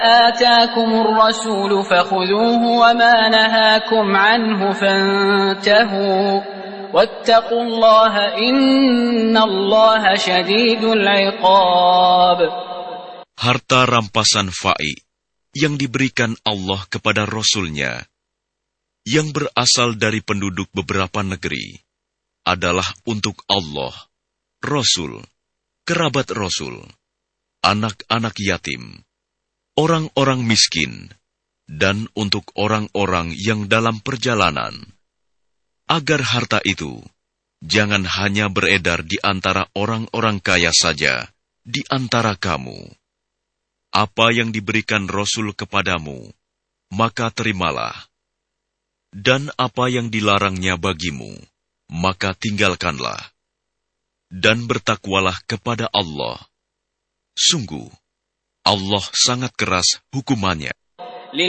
آتاكم الرسول فخذوه وما نهاكم عنه فانتهوا واتقوا الله إن الله شديد العقاب. Harta rampasan fa'i yang diberikan Allah kepada Rasul-Nya, yang berasal dari penduduk beberapa negeri, adalah untuk Allah, Rasul, kerabat Rasul, anak-anak yatim, orang-orang miskin, dan untuk orang-orang yang dalam perjalanan, agar harta itu jangan hanya beredar di antara orang-orang kaya saja di antara kamu. Apa yang diberikan Rasul kepadamu, maka terimalah. Dan apa yang dilarangnya bagimu, maka tinggalkanlah. Dan bertakwalah kepada Allah. Sungguh, Allah sangat keras hukumannya.